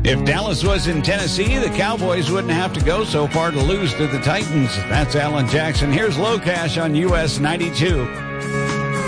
If Dallas was in Tennessee, the Cowboys wouldn't have to go so far to lose to the Titans. That's Alan Jackson. Here's Low Cash on US 92.